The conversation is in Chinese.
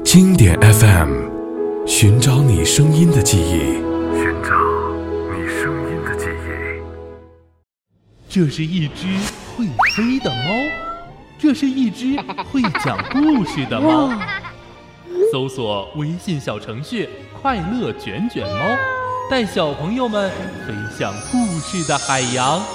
经典 FM， 寻找你声音的记忆，寻找你声音的记忆。 这是一只会飞的猫，这是一只会讲故事的猫。搜索微信小程序快乐卷卷猫，带小朋友们飞向故事的海洋。